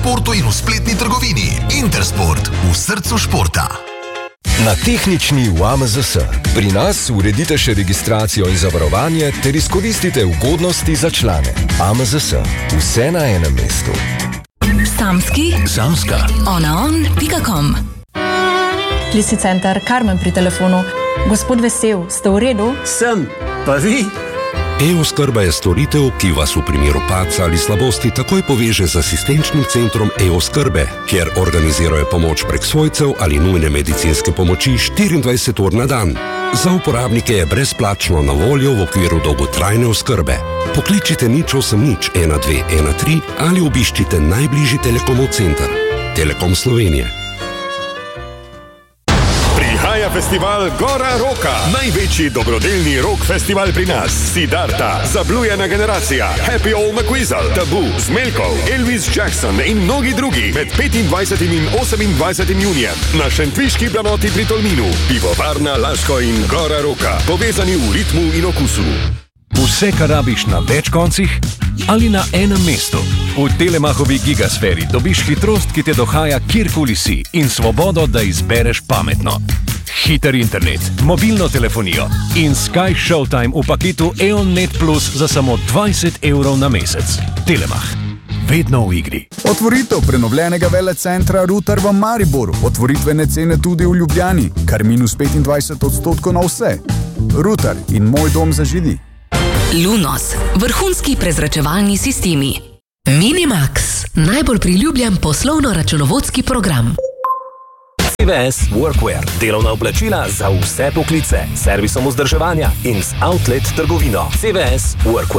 Intersportu in v spletni trgovini. Intersport, v srcu športa. Na tehnični v AMZS. Pri nas uredite še registracijo in zavarovanje ter izkoristite ugodnosti za člane. AMZS. Vse na enem mestu. Samska. onaon.com. Lisi center, Karmen pri telefonu. Gospod Vesel, ste v redu? Sem, pa vi? E-oskrba je storitev, ki vas v primeru padca ali slabosti takoj poveže z asistenčnim centrom E-oskrbe, kjer organizirajo pomoč prek svojcev ali nujne medicinske pomoči 24 ur na dan. Za uporabnike je brezplačno na voljo v okviru dolgotrajne oskrbe. Pokličite 080 1213 ali obiščite najbližji Telekomov center. Telekom Slovenije. Prihaja festival Gora Roka, največji dobrodelni rock festival pri nas. Siddharta, Zablujena generacija, Happy Old McWeasel, Tabu, Zmelkov, Elvis Jackson in mnogi drugi med 25. in 28. junijem na šentviški planoti pri Tolminu. Pivovarna Laško in Gora Roka, povezani v ritmu in okusu. Vse, kar rabiš na več koncih ali na enem mestu. V Telemachovi gigasferi dobiš hitrost, ki te dohaja kjerkoli si in svobodo, da izbereš pametno. Hiter internet, mobilno telefonijo in Sky Showtime v paketu EONnet Plus za samo 20 evrov na mesec. Telemach. Vedno v igri. Otvoritev prenovljenega velecentra Rutar v Mariboru. Otvoritvene cene tudi v Ljubljani. Kar minus 25% na vse. Rutar in moj dom za židi. Lunos, vrhunski prezračevalni sistemi. Minimax, najbolj priljubljen poslovno-računovodski program. CVS Workwear, delovna oblačila za vse poklice, servisom vzdrževanja in z outlet trgovino. CVS Workwear.